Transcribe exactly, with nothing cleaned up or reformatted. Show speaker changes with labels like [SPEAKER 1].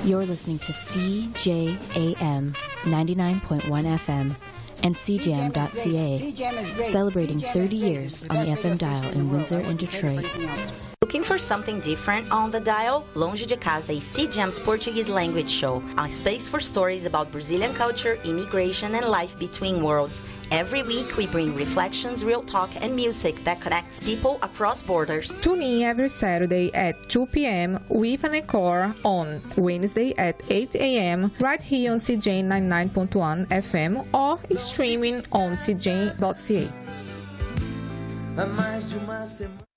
[SPEAKER 1] You're listening to C J A M ninety-nine point one F M and C Jam dot C A, celebrating thirty years on the F M dial in Windsor and Detroit.
[SPEAKER 2] Looking for something different on the dial? Longe de Casa is C Jam's Portuguese language show, a space for stories about Brazilian culture, immigration, and life between worlds. Every week, we bring reflections, real talk, and music that connects people across borders.
[SPEAKER 3] Tune in every Saturday at two p.m. with an encore on Wednesday at eight a.m. right here on C J ninety-nine point one F M or streaming on C J dot C A.